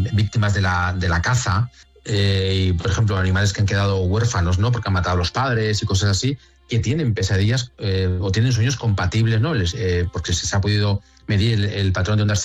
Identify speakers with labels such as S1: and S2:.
S1: víctimas de la caza, y por ejemplo animales que han quedado huérfanos, ¿no? Porque han matado a los padres y cosas así, que tienen pesadillas o tienen sueños compatibles, ¿no? Porque se ha podido medir el patrón de ondas